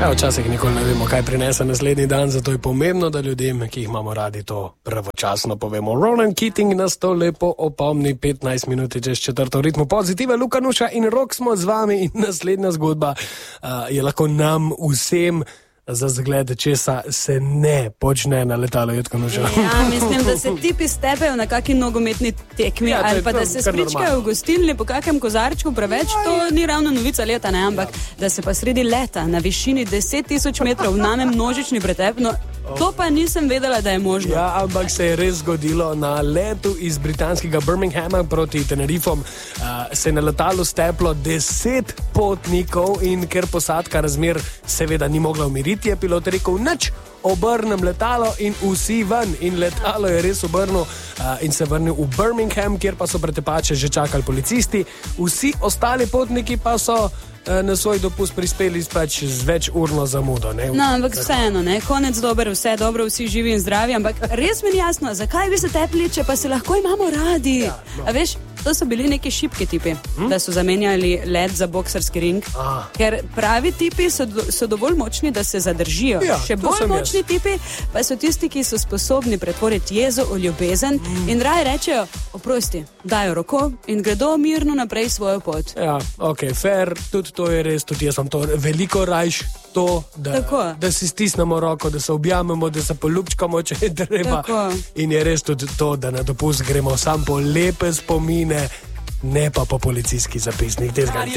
Včasih nikoli ne vemo, kaj prinese naslednji dan, zato je pomembno, da ljudem, ki jih imamo radi, to pravočasno povemo. Ronan Keating nas to lepo opomni, 15 minut čez četrto ritmu pozitive. Luka Nuša in Rok smo z vami in naslednja zgodba je lahko nam vsem za zgled, česa se ne počne na letalo, Jutka Nuša. Ja, mislim, da se tipi stepejo na kaki nogometni tekmi, ja, ali pa da se spričkajo v gostilni po kakem kozarčku preveč, to ni ravno novica leta, ne, ampak da se pa sredi leta na višini 10.000 metrov name množični pretep, no, to pa nisem vedela, da je možno. Ja, ampak se je res zgodilo na letu iz britanskega Birminghama proti Tenerifom. Se je na letalu steplo 10 potnikov in ker posadka razmer seveda ni mogla umiriti, je pilot rekel, nič, obrnem letalo in vsi ven. In letalo je res obrnil in se vrnil v Birmingham, kjer pa so pretepače že čakali policisti. Vsi ostali potniki pa so na svoj dopust prispeli pač z več urno zamudo. Ne? No, ampak vseeno, ne, konec dober, vse dobro, vsi živi in zdravi, ampak res mi ni jasno, zakaj bi se tepli, če pa se lahko imamo radi. Ja, no. A veš, to so bili neki šibki tipi, da so zamenjali led za boksarski ring, ker pravi tipi so dovolj močni, da se zadržijo. Ja, še bolj močni tipi pa so tisti, ki so sposobni pretvoriti jezo v ljubezen in raje rečejo, oprosti, dajo roko in gredo mirno naprej svojo pot. Ja, ok, fair, tudi to je res, tudi jaz sem to veliko rajš to, da si stisnemo roko, da se objamemo, da se poljubčkamo, če je treba. Tako. In je res tudi to, da na dopust gremo sam po lepe spomine, ne pa po policijski zapisnik.